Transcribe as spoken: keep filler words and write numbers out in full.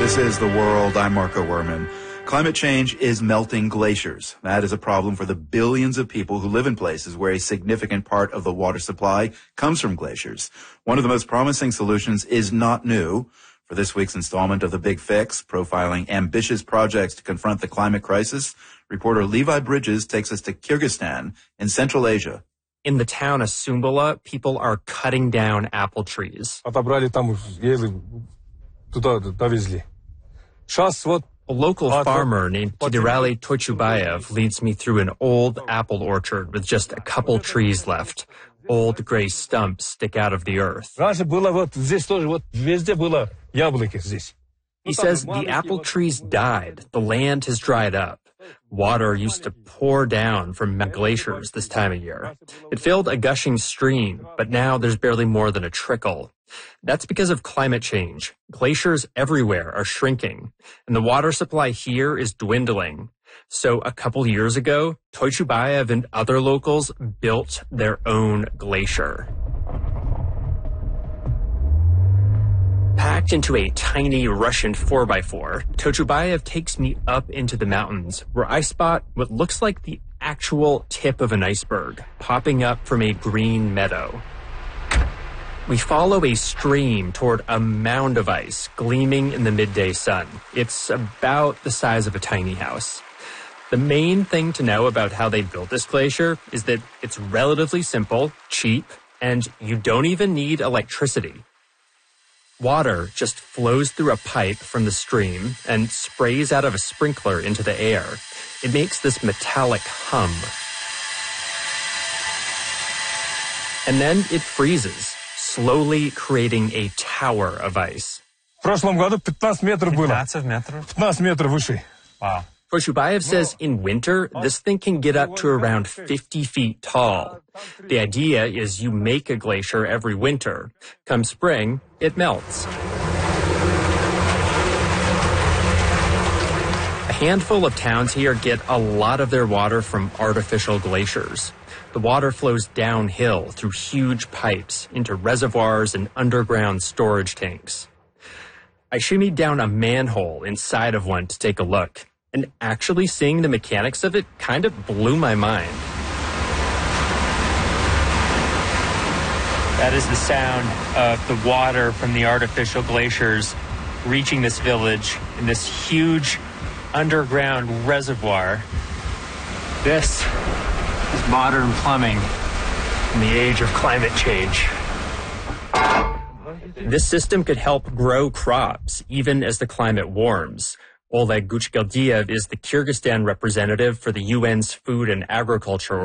This is The World. I'm Marco Werman. Climate change is melting glaciers. That is a problem for the billions of people who live in places where a significant part of the water supply comes from glaciers. One of the most promising solutions is not new. For this week's installment of The Big Fix, profiling ambitious projects to confront the climate crisis, reporter Levi Bridges takes us to Kyrgyzstan in Central Asia. In the town of Sumbula, people are cutting down apple trees. A local farmer named Tidirali Tochubayev leads me through an old apple orchard with just a couple trees left. Old gray stumps stick out of the earth. He says the apple trees died. The land has dried up. Water used to pour down from glaciers this time of year. It filled a gushing stream, but now there's barely more than a trickle. That's because of climate change. Glaciers everywhere are shrinking, and the water supply here is dwindling. So a couple years ago, Tochubayev and other locals built their own glacier. Packed into a tiny Russian four by four, Tochubayev takes me up into the mountains, where I spot what looks like the actual tip of an iceberg, popping up from a green meadow. We follow a stream toward a mound of ice gleaming in the midday sun. It's about the size of a tiny house. The main thing to know about how they built this glacier is that it's relatively simple, cheap, and you don't even need electricity. Water just flows through a pipe from the stream and sprays out of a sprinkler into the air. It makes this metallic hum. And then it freezes, slowly creating a tower of ice. fifteen meters. Wow. Tochubayev says in winter, this thing can get up to around fifty feet tall. The idea is you make a glacier every winter. Come spring, it melts. A handful of towns here get a lot of their water from artificial glaciers. The water flows downhill through huge pipes into reservoirs and underground storage tanks. I shimmied down a manhole inside of one to take a look. And actually seeing the mechanics of it kind of blew my mind. That is the sound of the water from the artificial glaciers reaching this village in this huge underground reservoir. This is modern plumbing in the age of climate change. This system could help grow crops even as the climate warms. Oleg Guchgaldiev is the Kyrgyzstan representative for the U N's Food and Agriculture